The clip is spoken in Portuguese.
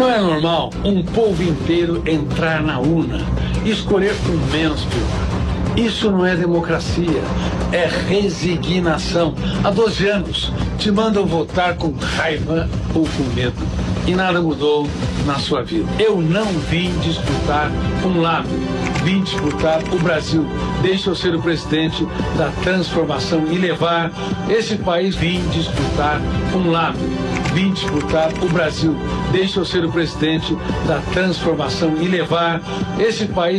Não é normal um povo inteiro entrar na urna e escolher com menos pior. Isso não é democracia, é resignação. Há 12 anos te mandam votar com raiva ou com medo. E nada mudou na sua vida. Eu não vim disputar um lado, vim disputar o Brasil. Deixa eu ser o presidente da transformação e levar esse país. Vim disputar um lado, vim disputar o Brasil. Deixa eu ser o presidente da transformação e levar esse país.